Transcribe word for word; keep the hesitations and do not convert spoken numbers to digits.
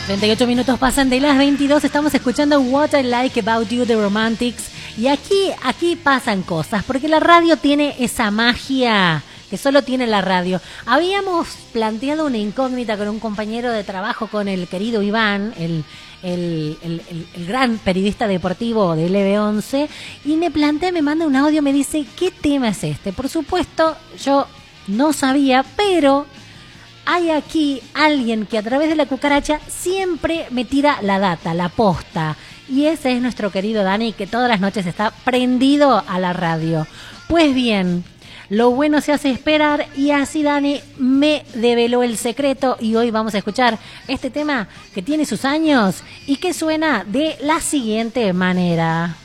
treinta y ocho minutos pasan de las veintidós, estamos escuchando What I Like About You, The Romantics. Y aquí, aquí pasan cosas, porque la radio tiene esa magia que solo tiene la radio. Habíamos planteado una incógnita con un compañero de trabajo, con el querido Iván, el, el, el, el, el gran periodista deportivo de L B once, y me plantea, me manda un audio, me dice, ¿qué tema es este? Por supuesto, yo no sabía, pero hay aquí alguien que a través de la cucaracha siempre me tira la data, la posta. Y ese es nuestro querido Dani, que todas las noches está prendido a la radio. Pues bien, lo bueno se hace esperar, y así Dani me develó el secreto, y hoy vamos a escuchar este tema que tiene sus años y que suena de la siguiente manera.